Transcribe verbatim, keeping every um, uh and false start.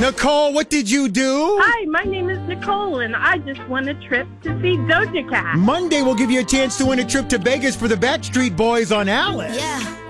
Nicole, what did you do? Hi, my name is Nicole, and I just won a trip to see Doja Cat. Monday, we'll give you a chance to win a trip to Vegas for the Backstreet Boys on Alice. Yeah.